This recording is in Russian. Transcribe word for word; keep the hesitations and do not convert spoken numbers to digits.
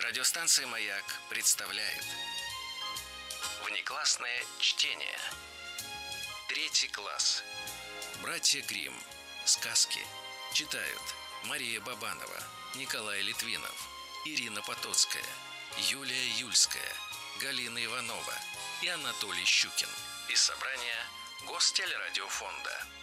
Радиостанция «Маяк» представляет внеклассное чтение. Третий класс. Братья Гримм. Сказки. Читают Мария Бабанова, Николай Литвинов, Ирина Потоцкая, Юлия Юльская, Галина Иванова и Анатолий Щукин. Из собрания Гостелерадиофонда.